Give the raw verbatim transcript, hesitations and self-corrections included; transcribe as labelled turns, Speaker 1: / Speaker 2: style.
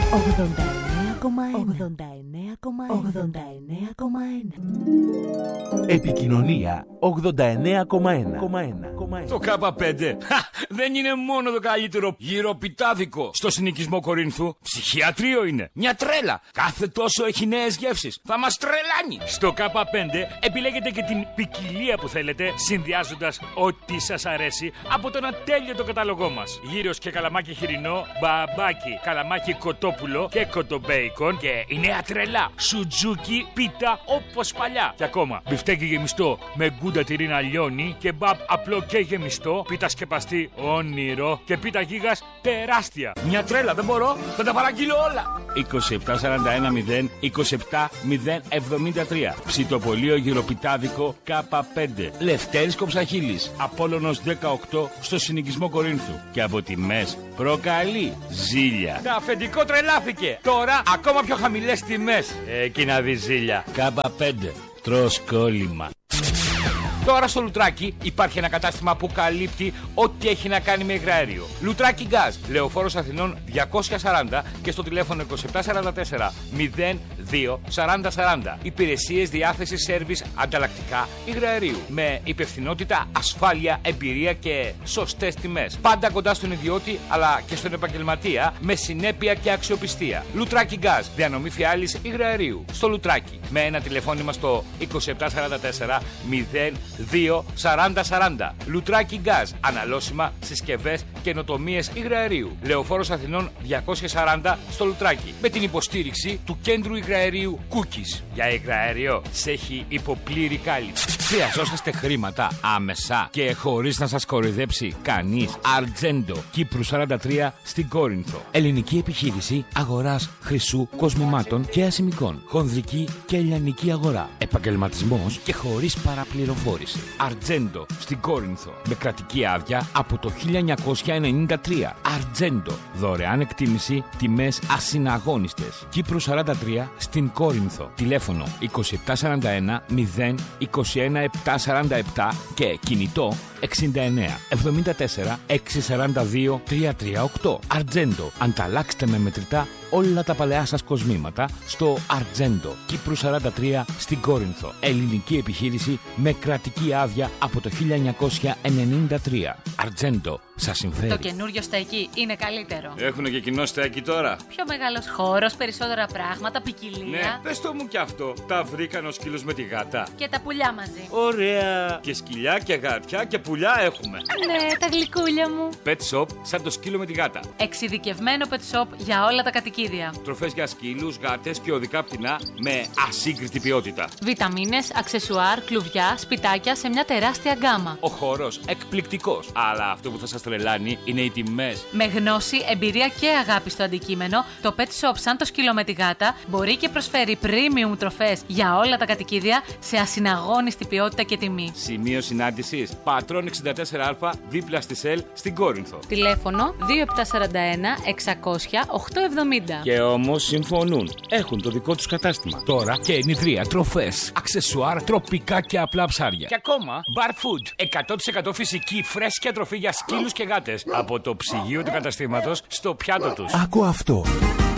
Speaker 1: ογδόντα εννέα κόμμα ένα. ογδόντα εννέα κόμμα ένα.
Speaker 2: Επικοινωνία ογδόντα εννέα κόμμα ένα.
Speaker 3: Το Κάπα πέντε δεν είναι μόνο το καλύτερο γυροπιτάδικο στο συνοικισμό Κορίνθου. Ψυχιατρίο είναι. Μια τρέλα. Κάθε τόσο έχει νέες γεύσεις. Θα μας τρελάνει. Στο Κάπα πέντε επιλέγετε και την ποικιλία που θέλετε, συνδυάζοντας ό,τι σας αρέσει από τον ατέλειωτο κατάλογό μας. Γύρος και καλαμάκι χοιρινό, μπαμπάκι, καλαμάκι κοτόπουλο και κοτομπέικον. Και η νέα τρελά σουτζούκι πίτα όπως παλιά. Και ακόμα μπιφτέκι γεμιστό με γκούντα τυρίνα λιώνει, κεμπάπ απλό και γεμιστό, πίτα σκεπαστή όνειρο και πίτα γίγας τεράστια. Μια τρέλα, δεν μπορώ, θα τα παραγγείλω όλα. είκοσι επτά σαράντα ένα μηδέν είκοσι επτά μηδέν εβδομήντα τρία. Ψητοπολείο γυροπιτάδικο Κάπα πέντε. Λευτέρης Κοψαχίλης, Απόλλωνος δεκαοκτώ στο συνοικισμό Κορίνθου. Και από τιμές προκαλεί ζήλια. Τα αφεντικό τρελάθηκε. Τώρα ακόμα πιο χαμηλές τιμές. Εκεί να δει ζήλια. Κάπα πέντε. Τρως κόλλημα. Τώρα στο Λουτράκι υπάρχει ένα κατάστημα που καλύπτει ό,τι έχει να κάνει με υγραέριο. Λουτράκι Γκάζ, Λεωφόρος Αθηνών διακόσια σαράντα και στο τηλέφωνο είκοσι επτά σαράντα τέσσερα μηδέν δύο σαράντα σαράντα. Υπηρεσίες διάθεσης σέρβις ανταλλακτικά υγραερίου. Με υπευθυνότητα, ασφάλεια, εμπειρία και σωστές τιμές. Πάντα κοντά στον ιδιώτη αλλά και στον επαγγελματία με συνέπεια και αξιοπιστία. Λουτράκι Γκάζ, διανομή φιάλης υγραερίου. Στο Λουτράκι με ένα τηλεφώνημα στο είκοσι επτά σαράντα τέσσερα μηδέν δύο σαράντα σαράντα. Λουτράκι Γκάζ. Αναλώσιμα, συσκευές, καινοτομίες υγραερίου. Λεωφόρος Αθηνών διακόσια σαράντα στο Λουτράκι. Με την υποστήριξη του κέντρου υγραερίου Cookies. Για υγραέριο σε έχει υποπλήρη κάλυψη. Χρειαζόσαστε χρήματα άμεσα και χωρίς να σας κοροϊδέψει κανείς. Αρτζέντο, Κύπρου σαράντα τρία στην Κόρινθο. Ελληνική επιχείρηση αγοράς χρυσού, κοσμημάτων και ασημικών. Χονδρική και ελληνική αγορά. Επαγγελματισμός και χωρίς παραπληροφόρηση. Αρτζέντο στην Κόρινθο. Με κρατική άδεια από το χίλια εννιακόσια ενενήντα τρία. Αρτζέντο. Δωρεάν εκτίμηση, τιμές ασυναγώνιστες. Κύπρου σαράντα τρία στην Κόρινθο. Τηλέφωνο είκοσι επτά σαράντα ένα μηδέν είκοσι ένα επτακόσια σαράντα επτά και κινητό εξήντα εννέα εβδομήντα τέσσερα εξακόσια σαράντα δύο τριακόσια τριάντα οκτώ. Αρτζέντο. Ανταλλάξτε με μετρητά όλα τα παλαιά σας κοσμήματα στο Αρτζέντο. Κύπρου σαράντα τρία στην Κόρινθο. Ελληνική επιχείρηση με κρατική άδεια από το χίλια εννιακόσια ενενήντα τρία. Αρτζέντο. Σας συμφέρει.
Speaker 4: Το καινούριο στέκι είναι καλύτερο.
Speaker 3: Έχουνε και κοινό στέκι τώρα.
Speaker 4: Πιο μεγάλος χώρος, περισσότερα πράγματα, ποικιλία.
Speaker 3: Ναι, πες το μου κι αυτό. Τα βρήκαν ο σκύλος με τη γάτα.
Speaker 4: Και τα πουλιά μαζί.
Speaker 3: Ωραία. Και σκυλιά και γάτια και πουλιά έχουμε.
Speaker 4: Ναι, τα γλυκούλια μου.
Speaker 3: Pet shop σαν το σκύλο με τη γάτα.
Speaker 4: Εξειδικευμένο pet shop για όλα τα κατοικίδια.
Speaker 3: Τροφές για σκύλους, γάτες και οδικά πτηνά με ασύγκριτη ποιότητα.
Speaker 4: Βιταμίνες, αξεσουάρ, κλουβιά, σπιτάκια σε μια τεράστια γκάμα.
Speaker 3: Ο χώρος εκπληκτικός. Αλλά αυτό που θα σας τρελάνει είναι οι τιμές.
Speaker 4: Με γνώση, εμπειρία και αγάπη στο αντικείμενο, το pet shop σαν το σκύλο με τη γάτα μπορεί και προσφέρει premium τροφές για όλα τα κατοικίδια σε ασυναγώνιστη ποιότητα και τιμή.
Speaker 3: Σημείο συνάντησης Πατρών εξήντα τέσσερα α δίπλα στη ΣΕΛ στην Κόρινθο.
Speaker 4: Τηλέφωνο δύο επτά σαράντα ένα εξακόσια οκτακόσια εβδομήντα.
Speaker 3: Και όμως συμφωνούν. Έχουν το δικό τους κατάστημα. Τώρα και ενιδρία, τροφές, αξεσουάρ, τροπικά και απλά ψάρια. Και ακόμα bar food. εκατό τοις εκατό φυσική φρέσκια τροφή για σκύλους και γάτες. Από το ψυγείο του καταστήματος στο πιάτο τους.
Speaker 2: Άκου αυτό.